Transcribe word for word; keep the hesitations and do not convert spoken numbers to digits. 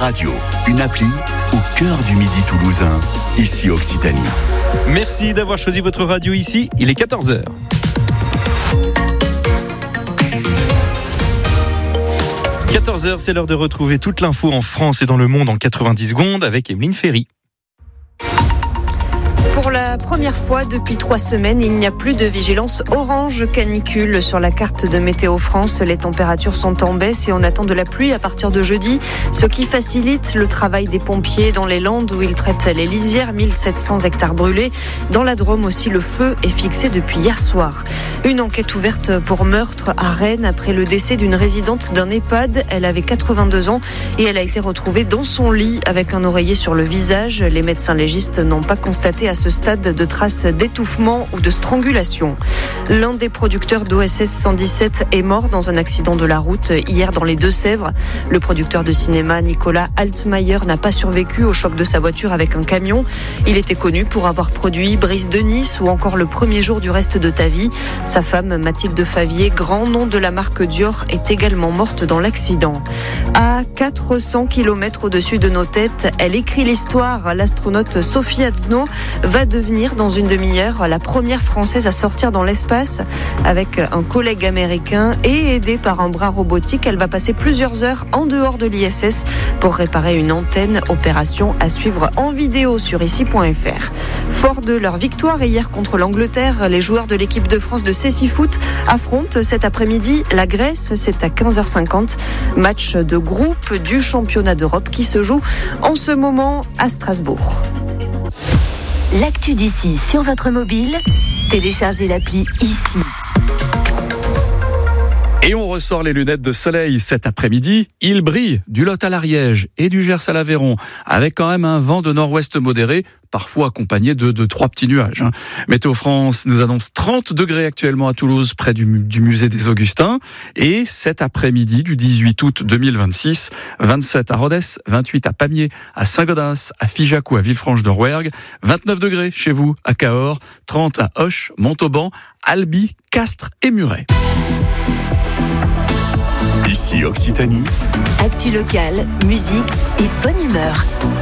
Radio, une appli au cœur du Midi toulousain, ici Occitanie. Merci d'avoir choisi votre radio ici, il est quatorze heures. quatorze heures, c'est l'heure de retrouver toute l'info en France et dans le monde en quatre-vingt-dix secondes avec Emeline Ferry. Pour la première fois depuis trois semaines, il n'y a plus de vigilance orange canicule sur la carte de Météo France. Les températures sont en baisse et on attend de la pluie à partir de jeudi, ce qui facilite le travail des pompiers dans les Landes où ils traitent les lisières, mille sept cents hectares brûlés. Dans la Drôme aussi, le feu est fixé depuis hier soir. Une enquête ouverte pour meurtre à Rennes après le décès d'une résidente d'un EHPAD. Elle avait quatre-vingt-deux ans et elle a été retrouvée dans son lit avec un oreiller sur le visage. Les médecins légistes n'ont pas constaté à ce stade de traces d'étouffement ou de strangulation. L'un des producteurs d'O S S cent dix-sept est mort dans un accident de la route hier dans les Deux-Sèvres. Le producteur de cinéma Nicolas Altmaier n'a pas survécu au choc de sa voiture avec un camion. Il était connu pour avoir produit Brise de Nice ou encore Le premier jour du reste de ta vie. Sa femme Mathilde Favier, grand nom de la marque Dior, est également morte dans l'accident. À quatre cents kilomètres au-dessus de nos têtes, elle écrit l'histoire. L'astronaute Sophie Adno va devenir dans une demi-heure la première Française à sortir dans l'espace avec un collègue américain et aidée par un bras robotique. Elle va passer plusieurs heures en dehors de l'I S S pour réparer une antenne. Opération à suivre en vidéo sur ici point f r. Fort de leur victoire hier contre l'Angleterre, les joueurs de l'équipe de France de Cécifoot affrontent cet après-midi la Grèce. C'est à quinze heures cinquante. Match de groupe du championnat d'Europe qui se joue en ce moment à Strasbourg. L'actu d'ici sur votre mobile, téléchargez l'appli ici. Et on ressort les lunettes de soleil cet après-midi. Il brille du Lot à l'Ariège et du Gers à l'Aveyron, avec quand même un vent de nord-ouest modéré, parfois accompagné de, de trois petits nuages. Météo France nous annonce trente degrés actuellement à Toulouse, près du, du musée des Augustins. Et cet après-midi du dix-huit août deux mille vingt-six, vingt-sept à Rodez, vingt-huit à Pamiers, à Saint-Gaudens, à Figeac ou à Villefranche-de-Rouergue, vingt-neuf degrés chez vous à Cahors, trente à Auch, Montauban, Albi, Castres et Muret. Ici Occitanie. Actu locale, musique et bonne humeur.